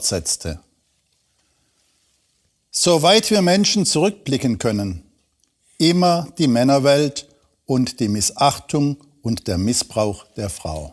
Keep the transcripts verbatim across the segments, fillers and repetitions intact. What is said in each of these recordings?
fortsetzte. Soweit wir Menschen zurückblicken können, immer die Männerwelt und die Missachtung und der Missbrauch der Frau.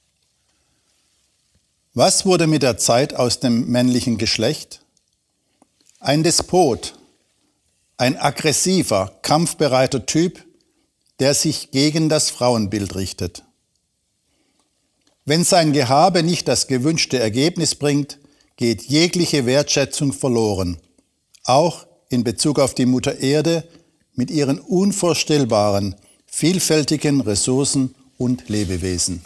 Was wurde mit der Zeit aus dem männlichen Geschlecht? Ein Despot, ein aggressiver, kampfbereiter Typ, der sich gegen das Frauenbild richtet. Wenn sein Gehabe nicht das gewünschte Ergebnis bringt, geht jegliche Wertschätzung verloren, auch in Bezug auf die Mutter Erde mit ihren unvorstellbaren, vielfältigen Ressourcen und Lebewesen.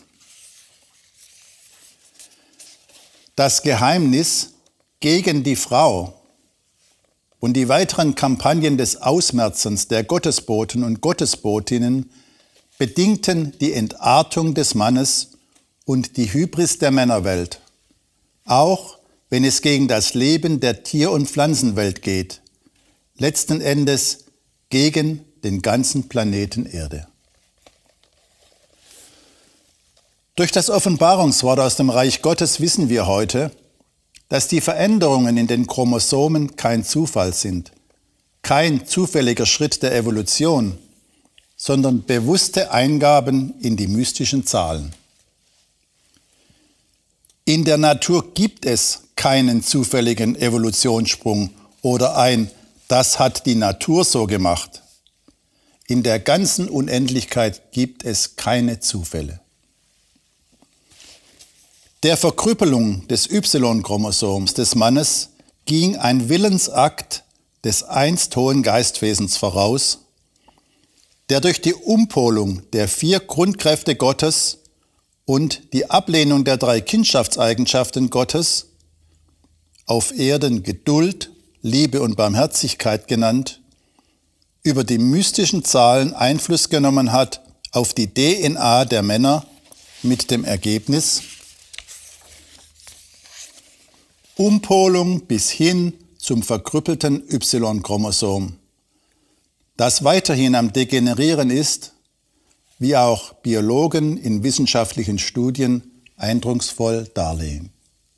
Das Geheimnis gegen die Frau und die weiteren Kampagnen des Ausmerzens der Gottesboten und Gottesbotinnen bedingten die Entartung des Mannes und die Hybris der Männerwelt, auch wenn es gegen das Leben der Tier- und Pflanzenwelt geht, letzten Endes gegen den ganzen Planeten Erde. Durch das Offenbarungswort aus dem Reich Gottes wissen wir heute, dass die Veränderungen in den Chromosomen kein Zufall sind, kein zufälliger Schritt der Evolution, sondern bewusste Eingaben in die mystischen Zahlen. In der Natur gibt es keinen zufälligen Evolutionssprung oder ein „Das hat die Natur so gemacht“. In der ganzen Unendlichkeit gibt es keine Zufälle. Der Verkrüppelung des Y-Chromosoms des Mannes ging ein Willensakt des einst hohen Geistwesens voraus, der durch die Umpolung der vier Grundkräfte Gottes und die Ablehnung der drei Kindschaftseigenschaften Gottes, auf Erden Geduld, Liebe und Barmherzigkeit genannt, über die mystischen Zahlen Einfluss genommen hat auf die D N A der Männer mit dem Ergebnis Umpolung bis hin zum verkrüppelten Y-Chromosom, das weiterhin am Degenerieren ist, wie auch Biologen in wissenschaftlichen Studien eindrucksvoll darlegen.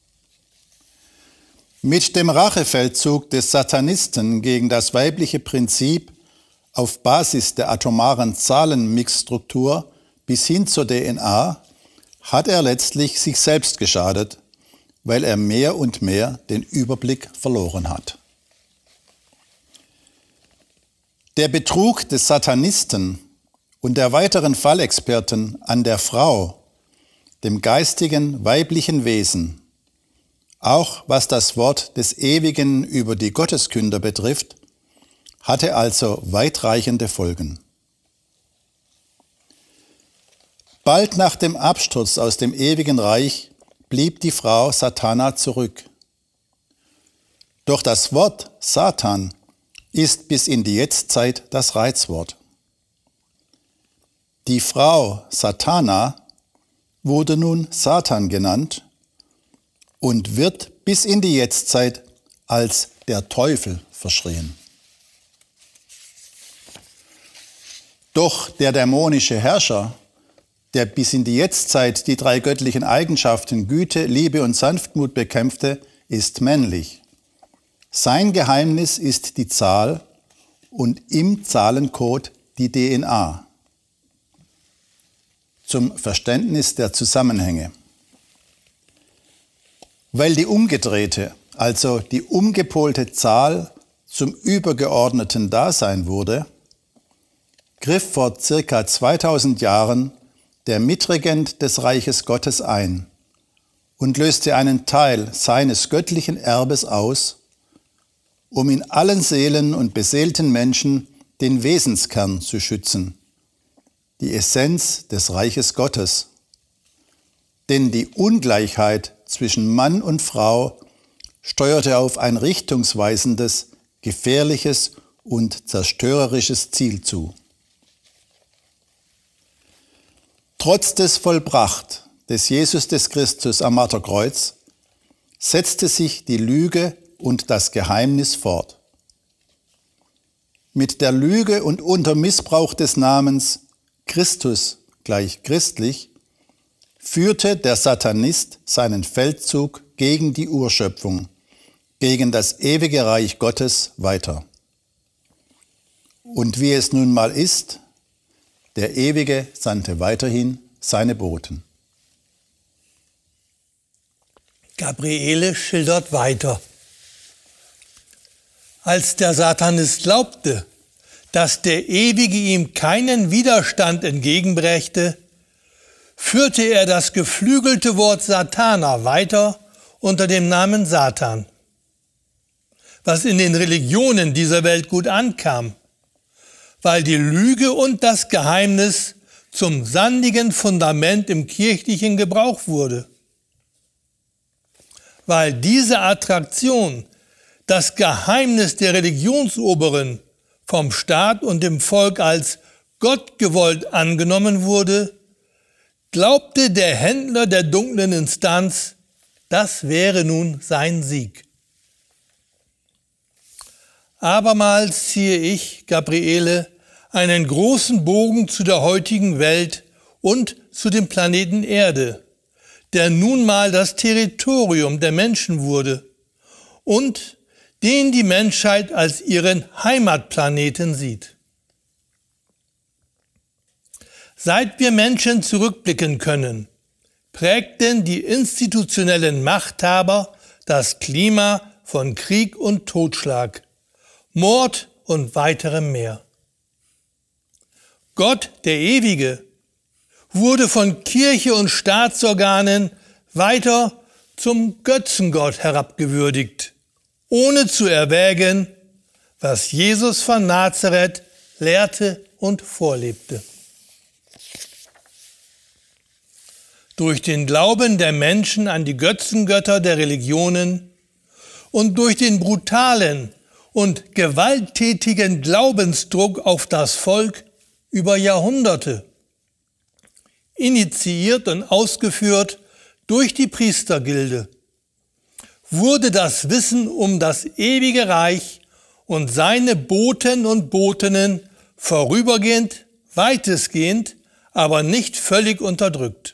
Mit dem Rachefeldzug des Satanisten gegen das weibliche Prinzip auf Basis der atomaren Zahlenmixstruktur bis hin zur D N A hat er letztlich sich selbst geschadet, weil er mehr und mehr den Überblick verloren hat. Der Betrug des Satanisten und der weiteren Fallexperten an der Frau, dem geistigen weiblichen Wesen, auch was das Wort des Ewigen über die Gotteskünder betrifft, hatte also weitreichende Folgen. Bald nach dem Absturz aus dem ewigen Reich blieb die Frau Satana zurück. Doch das Wort Satan ist bis in die Jetztzeit das Reizwort. Die Frau Satana wurde nun Satan genannt und wird bis in die Jetztzeit als der Teufel verschrien. Doch der dämonische Herrscher, der bis in die Jetztzeit die drei göttlichen Eigenschaften Güte, Liebe und Sanftmut bekämpfte, ist männlich. Sein Geheimnis ist die Zahl und im Zahlencode die D N A. Zum Verständnis der Zusammenhänge. Weil die umgedrehte, also die umgepolte Zahl zum übergeordneten Dasein wurde, griff vor circa zweitausend Jahren der Mitregent des Reiches Gottes ein und löste einen Teil seines göttlichen Erbes aus, um in allen Seelen und beseelten Menschen den Wesenskern zu schützen, die Essenz des Reiches Gottes. Denn die Ungleichheit zwischen Mann und Frau steuerte auf ein richtungsweisendes, gefährliches und zerstörerisches Ziel zu. Trotz des Vollbracht des Jesus des Christus am Marterkreuz setzte sich die Lüge und das Geheimnis fort. Mit der Lüge und unter Missbrauch des Namens Christus gleich christlich führte der Satanist seinen Feldzug gegen die Urschöpfung, gegen das ewige Reich Gottes weiter. Und wie es nun mal ist, der Ewige sandte weiterhin seine Boten. Gabriele schildert weiter. Als der Satanist glaubte, dass der Ewige ihm keinen Widerstand entgegenbrächte, führte er das geflügelte Wort Satana weiter unter dem Namen Satan. Was in den Religionen dieser Welt gut ankam, weil die Lüge und das Geheimnis zum sandigen Fundament im kirchlichen Gebrauch wurde. Weil diese Attraktion, das Geheimnis der Religionsoberen, vom Staat und dem Volk als gottgewollt angenommen wurde, glaubte der Händler der dunklen Instanz, das wäre nun sein Sieg. Abermals ziehe ich, Gabriele, einen großen Bogen zu der heutigen Welt und zu dem Planeten Erde, der nun mal das Territorium der Menschen wurde und den die Menschheit als ihren Heimatplaneten sieht. Seit wir Menschen zurückblicken können, prägten die institutionellen Machthaber das Klima von Krieg und Totschlag, Mord und weiterem mehr. Gott, der Ewige, wurde von Kirche und Staatsorganen weiter zum Götzengott herabgewürdigt, ohne zu erwägen, was Jesus von Nazareth lehrte und vorlebte. Durch den Glauben der Menschen an die Götzengötter der Religionen und durch den brutalen und gewalttätigen Glaubensdruck auf das Volk über Jahrhunderte, initiiert und ausgeführt durch die Priestergilde, wurde das Wissen um das ewige Reich und seine Boten und Botinnen vorübergehend, weitestgehend, aber nicht völlig unterdrückt.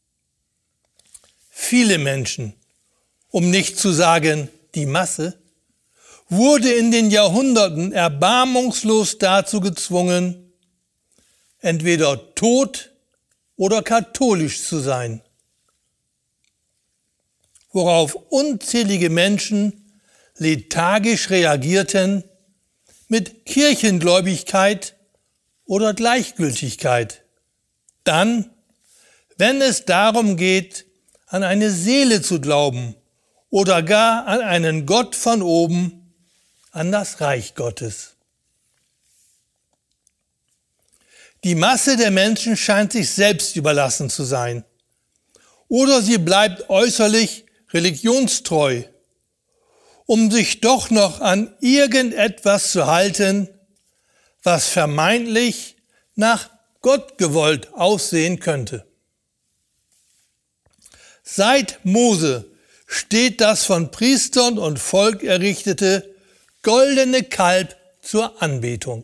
Viele Menschen, um nicht zu sagen die Masse, wurde in den Jahrhunderten erbarmungslos dazu gezwungen, entweder tot oder katholisch zu sein, worauf unzählige Menschen lethargisch reagierten mit Kirchengläubigkeit oder Gleichgültigkeit. Dann, wenn es darum geht, an eine Seele zu glauben oder gar an einen Gott von oben, an das Reich Gottes. Die Masse der Menschen scheint sich selbst überlassen zu sein. Oder sie bleibt äußerlich religionstreu, um sich doch noch an irgendetwas zu halten, was vermeintlich nach Gott gewollt aussehen könnte. Seit Mose steht das von Priestern und Volk errichtete goldene Kalb zur Anbetung.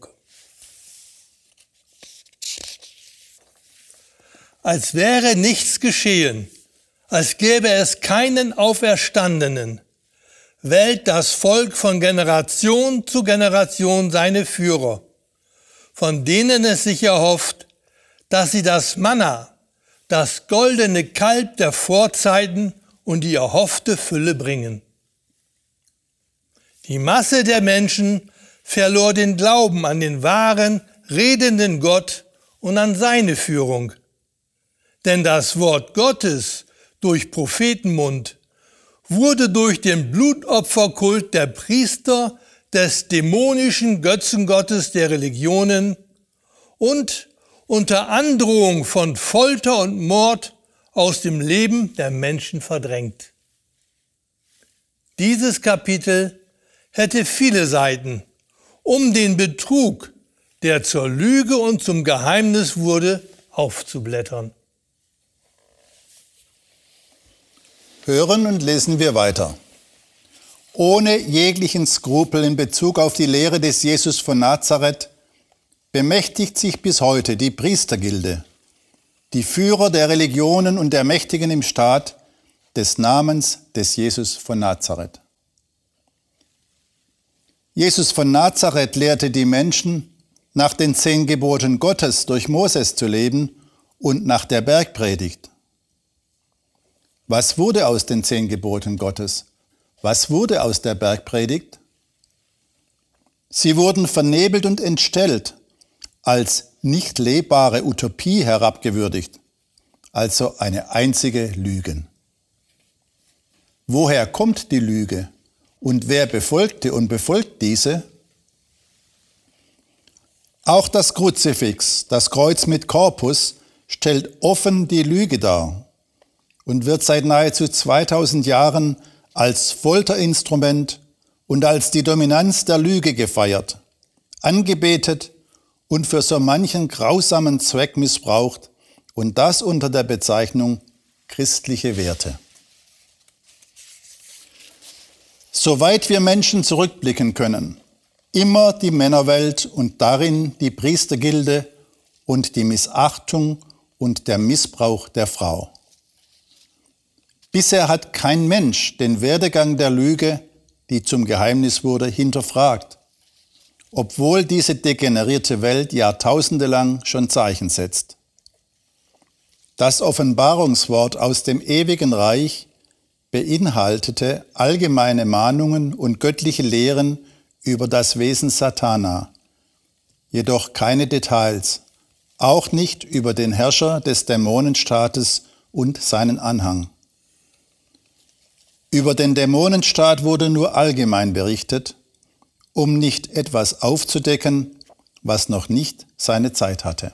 Als wäre nichts geschehen, als gäbe es keinen Auferstandenen, wählt das Volk von Generation zu Generation seine Führer, von denen es sich erhofft, dass sie das Manna, das goldene Kalb der Vorzeiten und die erhoffte Fülle bringen. Die Masse der Menschen verlor den Glauben an den wahren, redenden Gott und an seine Führung. Denn das Wort Gottes durch Prophetenmund wurde durch den Blutopferkult der Priester des dämonischen Götzengottes der Religionen und unter Androhung von Folter und Mord aus dem Leben der Menschen verdrängt. Dieses Kapitel hätte viele Seiten, um den Betrug, der zur Lüge und zum Geheimnis wurde, aufzublättern. Hören und lesen wir weiter. Ohne jeglichen Skrupel in Bezug auf die Lehre des Jesus von Nazareth bemächtigt sich bis heute die Priestergilde, die Führer der Religionen und der Mächtigen im Staat, des Namens des Jesus von Nazareth. Jesus von Nazareth lehrte die Menschen, nach den zehn Geboten Gottes durch Moses zu leben und nach der Bergpredigt. Was wurde aus den zehn Geboten Gottes? Was wurde aus der Bergpredigt? Sie wurden vernebelt und entstellt, als nicht lebbare Utopie herabgewürdigt, also eine einzige Lüge. Woher kommt die Lüge und wer befolgte und befolgt diese? Auch das Kruzifix, das Kreuz mit Korpus, stellt offen die Lüge dar und wird seit nahezu zweitausend Jahren als Folterinstrument und als die Dominanz der Lüge gefeiert, angebetet und für so manchen grausamen Zweck missbraucht, und das unter der Bezeichnung christliche Werte. Soweit wir Menschen zurückblicken können, immer die Männerwelt und darin die Priestergilde und die Missachtung und der Missbrauch der Frau. Bisher hat kein Mensch den Werdegang der Lüge, die zum Geheimnis wurde, hinterfragt, obwohl diese degenerierte Welt jahrtausende lang schon Zeichen setzt. Das Offenbarungswort aus dem ewigen Reich beinhaltete allgemeine Mahnungen und göttliche Lehren über das Wesen Satana, jedoch keine Details, auch nicht über den Herrscher des Dämonenstaates und seinen Anhang. Über den Dämonenstaat wurde nur allgemein berichtet, um nicht etwas aufzudecken, was noch nicht seine Zeit hatte.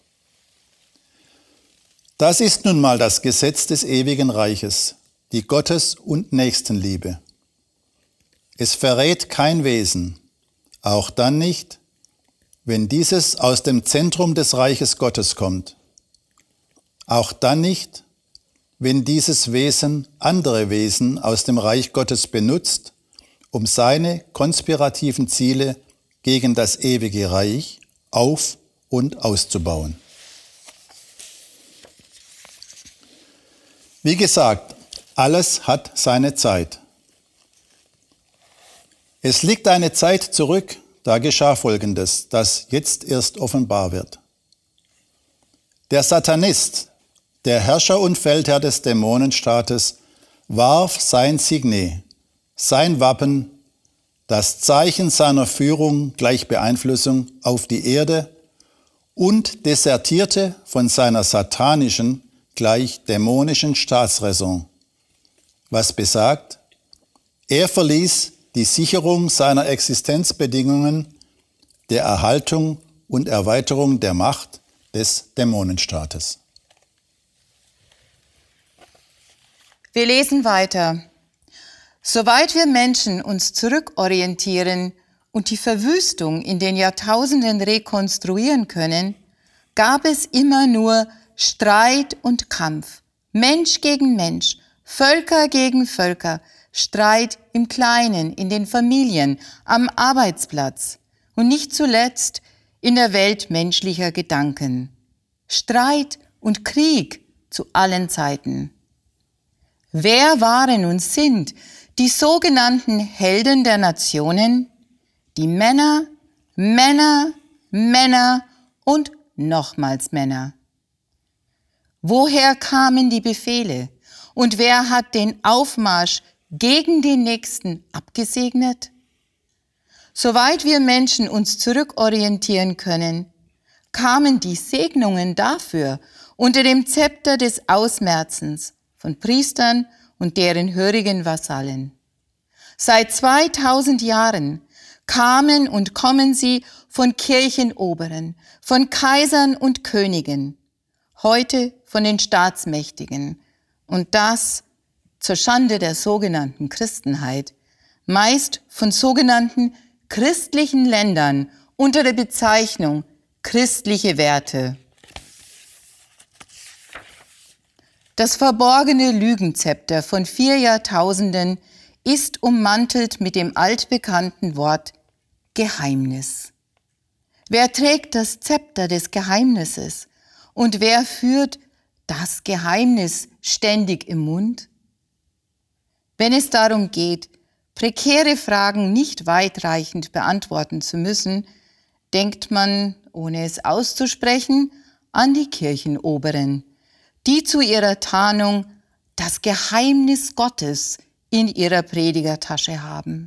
Das ist nun mal das Gesetz des ewigen Reiches, die Gottes- und Nächstenliebe. Es verrät kein Wesen, auch dann nicht, wenn dieses aus dem Zentrum des Reiches Gottes kommt. Auch dann nicht, wenn dieses Wesen andere Wesen aus dem Reich Gottes benutzt, um seine konspirativen Ziele gegen das ewige Reich auf- und auszubauen. Wie gesagt, alles hat seine Zeit. Es liegt eine Zeit zurück, da geschah Folgendes, das jetzt erst offenbar wird. Der Satanist, der Herrscher und Feldherr des Dämonenstaates, warf sein Signet, sein Wappen, das Zeichen seiner Führung gleich Beeinflussung auf die Erde und desertierte von seiner satanischen gleich dämonischen Staatsräson, was besagt, er verließ die Sicherung seiner Existenzbedingungen der Erhaltung und Erweiterung der Macht des Dämonenstaates. Wir lesen weiter. Soweit wir Menschen uns zurückorientieren und die Verwüstung in den Jahrtausenden rekonstruieren können, gab es immer nur Streit und Kampf, Mensch gegen Mensch, Völker gegen Völker, Streit im Kleinen, in den Familien, am Arbeitsplatz und nicht zuletzt in der Welt menschlicher Gedanken. Streit und Krieg zu allen Zeiten. Wer waren und sind die sogenannten Helden der Nationen? Die Männer, Männer, Männer und nochmals Männer. Woher kamen die Befehle und wer hat den Aufmarsch gegen den Nächsten abgesegnet? Soweit wir Menschen uns zurückorientieren können, kamen die Segnungen dafür unter dem Zepter des Ausmerzens von Priestern und deren hörigen Vasallen. Seit zweitausend Jahren kamen und kommen sie von Kirchenoberen, von Kaisern und Königen, heute von den Staatsmächtigen, und das zur Schande der sogenannten Christenheit, meist von sogenannten christlichen Ländern unter der Bezeichnung christliche Werte. Das verborgene Lügenzepter von vier Jahrtausenden ist ummantelt mit dem altbekannten Wort Geheimnis. Wer trägt das Zepter des Geheimnisses und wer führt das Geheimnis ständig im Mund? Wenn es darum geht, prekäre Fragen nicht weitreichend beantworten zu müssen, denkt man, ohne es auszusprechen, an die Kirchenoberen, die zu ihrer Tarnung das Geheimnis Gottes in ihrer Predigertasche haben.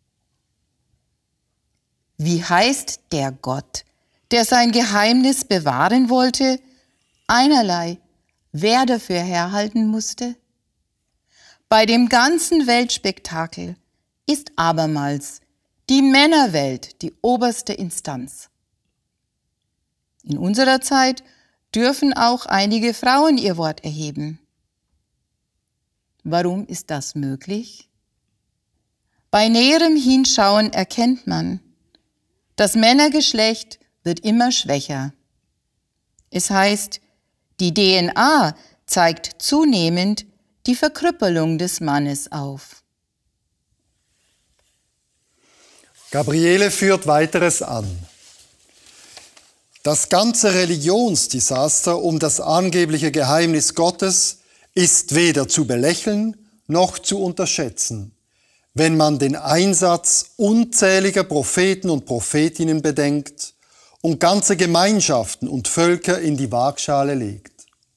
Wie heißt der Gott, der sein Geheimnis bewahren wollte? Einerlei, wer dafür herhalten musste? Bei dem ganzen Weltspektakel ist abermals die Männerwelt die oberste Instanz. In unserer Zeit dürfen auch einige Frauen ihr Wort erheben. Warum ist das möglich? Bei näherem Hinschauen erkennt man, das Männergeschlecht wird immer schwächer. Es heißt, die D N A zeigt zunehmend die Verkrüppelung des Mannes auf. Gabriele führt weiteres an. Das ganze Religionsdesaster um das angebliche Geheimnis Gottes ist weder zu belächeln noch zu unterschätzen, wenn man den Einsatz unzähliger Propheten und Prophetinnen bedenkt und ganze Gemeinschaften und Völker in die Waagschale legt.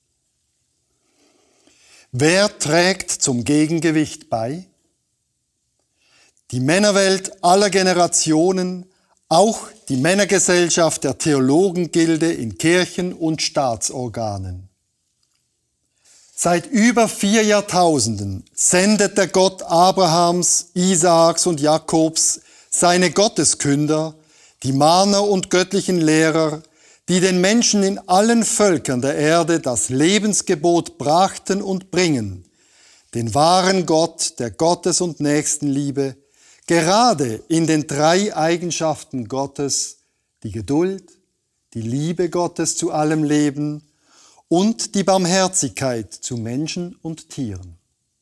Wer trägt zum Gegengewicht bei? Die Männerwelt aller Generationen, auch die Männergesellschaft der Theologengilde in Kirchen und Staatsorganen. Seit über vier Jahrtausenden sendet der Gott Abrahams, Isaaks und Jakobs seine Gotteskünder, die Mahner und göttlichen Lehrer, die den Menschen in allen Völkern der Erde das Lebensgebot brachten und bringen, den wahren Gott der Gottes- und Nächstenliebe, gerade in den drei Eigenschaften Gottes, die Geduld, die Liebe Gottes zu allem Leben und die Barmherzigkeit zu Menschen und Tieren.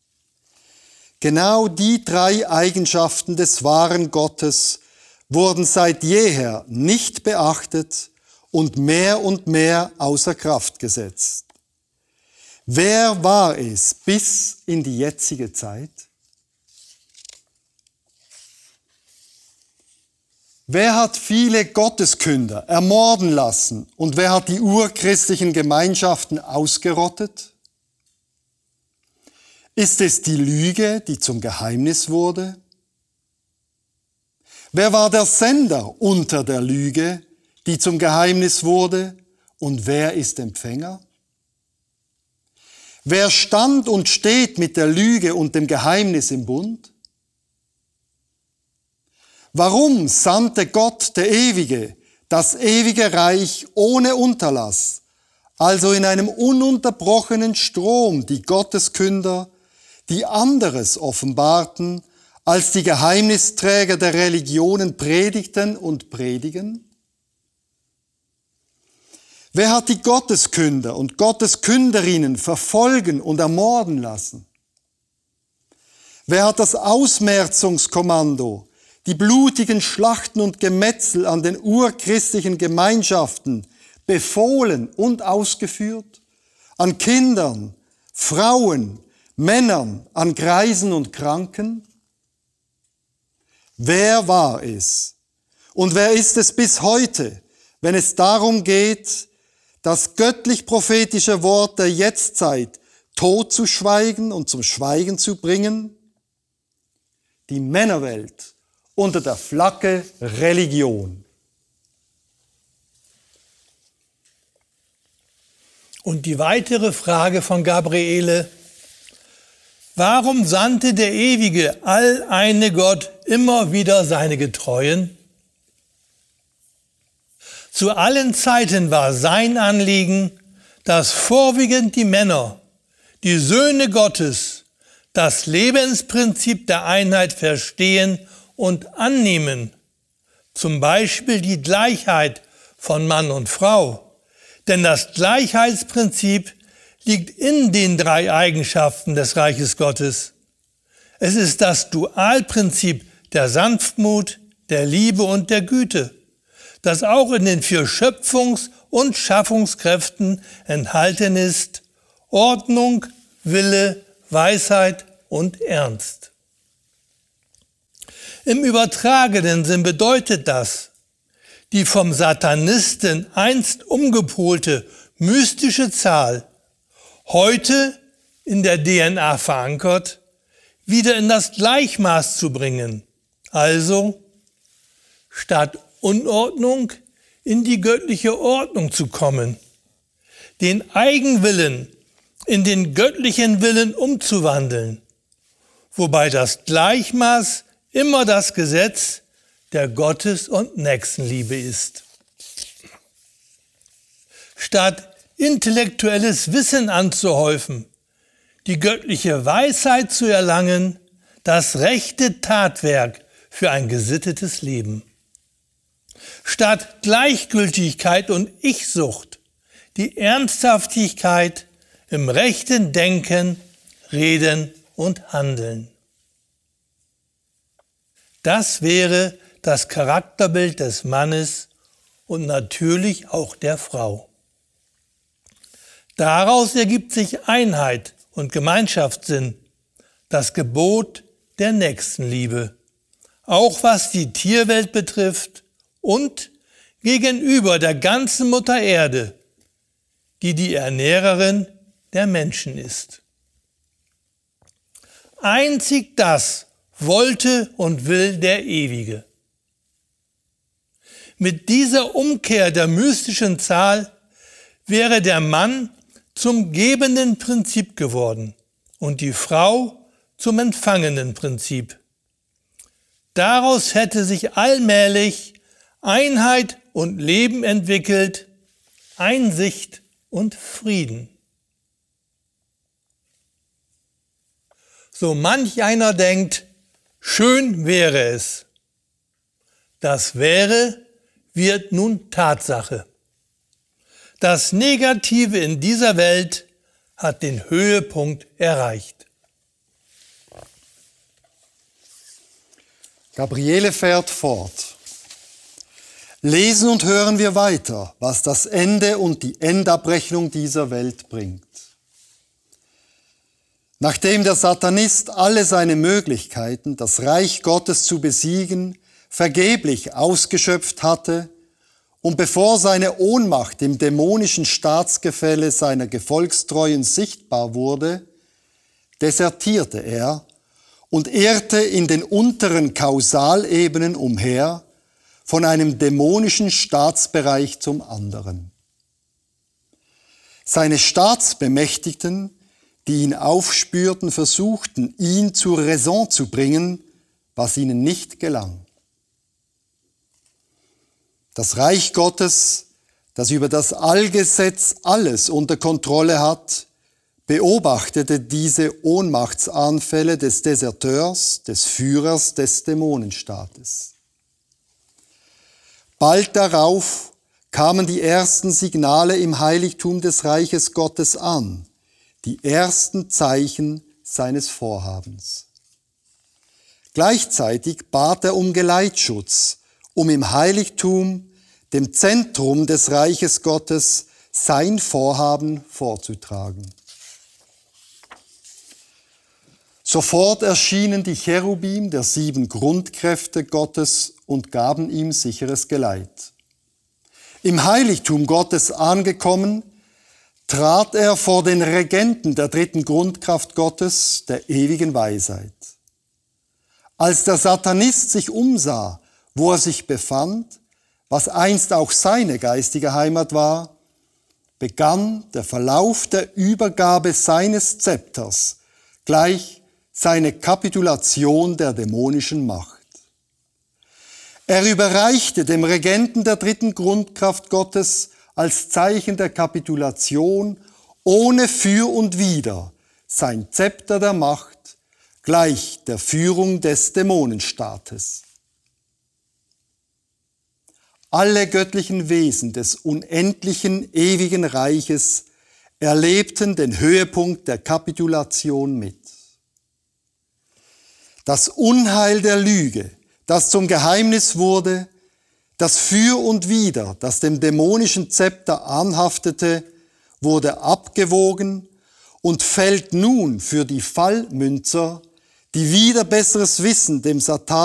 Genau die drei Eigenschaften des wahren Gottes wurden seit jeher nicht beachtet und mehr und mehr außer Kraft gesetzt. Wer war es bis in die jetzige Zeit? Wer hat viele Gotteskünder ermorden lassen und wer hat die urchristlichen Gemeinschaften ausgerottet? Ist es die Lüge, die zum Geheimnis wurde? Wer war der Sender unter der Lüge, die zum Geheimnis wurde, und wer ist Empfänger? Wer stand und steht mit der Lüge und dem Geheimnis im Bund? Warum sandte Gott, der Ewige, das ewige Reich ohne Unterlass, also in einem ununterbrochenen Strom die Gotteskünder, die anderes offenbarten, als die Geheimnisträger der Religionen predigten und predigen? Wer hat die Gotteskünder und Gotteskünderinnen verfolgen und ermorden lassen? Wer hat das Ausmerzungskommando, die blutigen Schlachten und Gemetzel an den urchristlichen Gemeinschaften befohlen und ausgeführt? An Kindern, Frauen, Männern, an Greisen und Kranken? Wer war es? Und wer ist es bis heute, wenn es darum geht, das göttlich-prophetische Wort der Jetztzeit totzuschweigen und zum Schweigen zu bringen? Die Männerwelt unter der Flagge Religion. Und die weitere Frage von Gabriele: Warum sandte der ewige, alleine Gott immer wieder seine Getreuen? Zu allen Zeiten war sein Anliegen, dass vorwiegend die Männer, die Söhne Gottes, das Lebensprinzip der Einheit verstehen und annehmen, zum Beispiel die Gleichheit von Mann und Frau. Denn das Gleichheitsprinzip liegt in den drei Eigenschaften des Reiches Gottes. Es ist das Dualprinzip der Sanftmut, der Liebe und der Güte, das auch in den vier Schöpfungs- und Schaffungskräften enthalten ist: Ordnung, Wille, Weisheit, und ernst. Im übertragenen Sinn bedeutet das, die vom Satanisten einst umgepolte mystische Zahl, heute in der D N A verankert, wieder in das Gleichmaß zu bringen, also statt Unordnung in die göttliche Ordnung zu kommen, den Eigenwillen in den göttlichen Willen umzuwandeln, wobei das Gleichmaß immer das Gesetz der Gottes- und Nächstenliebe ist. Statt intellektuelles Wissen anzuhäufen, die göttliche Weisheit zu erlangen, das rechte Tatwerk für ein gesittetes Leben. Statt Gleichgültigkeit und Ich-Sucht, die Ernsthaftigkeit im rechten Denken, Reden und Handeln. Das wäre das Charakterbild des Mannes und natürlich auch der Frau. Daraus ergibt sich Einheit und Gemeinschaftssinn, das Gebot der Nächstenliebe, auch was die Tierwelt betrifft und gegenüber der ganzen Mutter Erde, die die Ernährerin der Menschen ist. Einzig das wollte und will der Ewige. Mit dieser Umkehr der mystischen Zahl wäre der Mann zum gebenden Prinzip geworden und die Frau zum empfangenen Prinzip. Daraus hätte sich allmählich Einheit und Leben entwickelt, Einsicht und Frieden. So manch einer denkt, schön wäre es. Das wäre wird nun Tatsache. Das Negative in dieser Welt hat den Höhepunkt erreicht. Gabriele fährt fort. Lesen und hören wir weiter, was das Ende und die Endabrechnung dieser Welt bringt. Nachdem der Satanist alle seine Möglichkeiten, das Reich Gottes zu besiegen, vergeblich ausgeschöpft hatte und bevor seine Ohnmacht im dämonischen Staatsgefälle seiner Gefolgstreuen sichtbar wurde, desertierte er und irrte in den unteren Kausalebenen umher, von einem dämonischen Staatsbereich zum anderen. Seine Staatsbemächtigten, die ihn aufspürten, versuchten, ihn zur Raison zu bringen, was ihnen nicht gelang. Das Reich Gottes, das über das Allgesetz alles unter Kontrolle hat, beobachtete diese Ohnmachtsanfälle des Deserteurs, des Führers des Dämonenstaates. Bald darauf kamen die ersten Signale im Heiligtum des Reiches Gottes an, die ersten Zeichen seines Vorhabens. Gleichzeitig bat er um Geleitschutz, um im Heiligtum, dem Zentrum des Reiches Gottes, sein Vorhaben vorzutragen. Sofort erschienen die Cherubim der sieben Grundkräfte Gottes und gaben ihm sicheres Geleit. Im Heiligtum Gottes angekommen, trat er vor den Regenten der dritten Grundkraft Gottes, der ewigen Weisheit. Als der Satanist sich umsah, wo er sich befand, was einst auch seine geistige Heimat war, begann der Verlauf der Übergabe seines Zepters, gleich seine Kapitulation der dämonischen Macht. Er überreichte dem Regenten der dritten Grundkraft Gottes als Zeichen der Kapitulation ohne Für und Wider sein Zepter der Macht, gleich der Führung des Dämonenstaates. Alle göttlichen Wesen des unendlichen, ewigen Reiches erlebten den Höhepunkt der Kapitulation mit. Das Unheil der Lüge, das zum Geheimnis wurde, das Für und Wider, das dem dämonischen Zepter anhaftete, wurde abgewogen und fällt nun für die Fallmünzer, die wider besseres Wissen dem Satan